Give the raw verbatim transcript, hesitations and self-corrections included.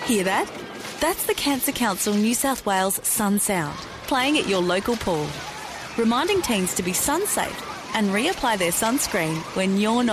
Hear that? That's the Cancer Council New South Wales Sun Sound, playing at your local pool, reminding teens to be sun safe and reapply their sunscreen when you're not